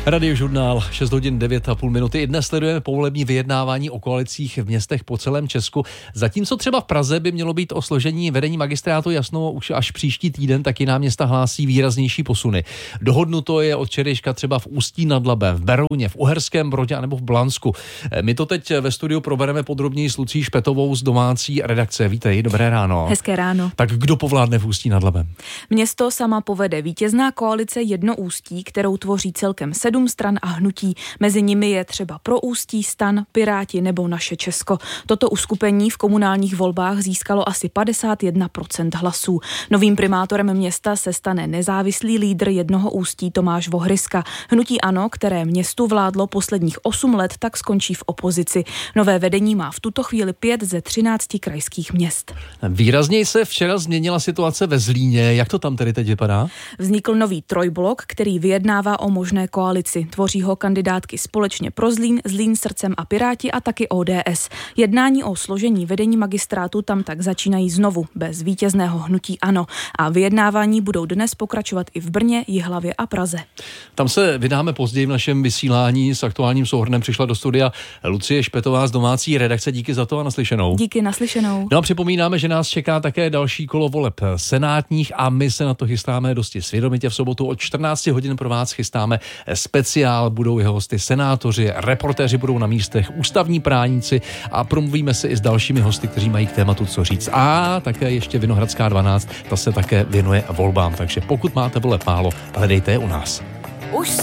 Radiožurnál 6 hodin 9,5 minuty. I dnes sledujeme povolební vyjednávání o koalicích v městech po celém Česku. Zatímco třeba v Praze by mělo být o složení vedení magistrátu jasno už až příští týden, tak jiná města hlásí výraznější posuny. Dohodnuto je od včerejška třeba v Ústí nad Labem, v Berouně, v Uherském Brodě anebo v Blansku. My to teď ve studiu probereme podrobněji s Lucí Špetovou z domácí redakce. Vítej, dobré ráno. Hezké ráno. Tak kdo povládne v Ústí nad Labem? Město sama povede vítězná koalice Jedno Ústí, kterou tvoří celkem 7 stran a hnutí. Mezi nimi je třeba Pro Ústí, STAN, Piráti nebo Naše Česko. Toto uskupení v komunálních volbách získalo asi 51% hlasů. Novým primátorem města se stane nezávislý lídr Jednoho Ústí Tomáš Vohryska. Hnutí ANO, které městu vládlo posledních 8 let, tak skončí v opozici. Nové vedení má v tuto chvíli 5 ze 13 krajských měst. Výrazněji se včera změnila situace ve Zlíně. Jak to tam tedy teď vypadá? Vznikl nový trojblok, který vyjednává o možné koalici. Tvoří ho kandidátky Společně pro Zlín, Zlín srdcem a Piráti a taky ODS. Jednání o složení vedení magistrátu tam tak začínají znovu, bez vítězného hnutí ANO. A vyjednávání budou dnes pokračovat i v Brně, Jihlavě a Praze. Tam se vydáme později v našem vysílání. S aktuálním souhrnem přišla do studia Lucie Špetová z domácí redakce. Díky za to a naslyšenou. Díky, naslyšenou. No a připomínáme, že nás čeká také další kolo voleb senátních a my se na to chystáme dosti svědomitě. V sobotu od 14 hodin pro vás chystáme speciál. Budou jeho hosty senátoři, reportéři budou na místech, ústavní právníci a promluvíme se i s dalšími hosty, kteří mají k tématu co říct. A také ještě Vinohradská 12, ta se také věnuje volbám, takže pokud máte voleb málo, hledejte je u nás.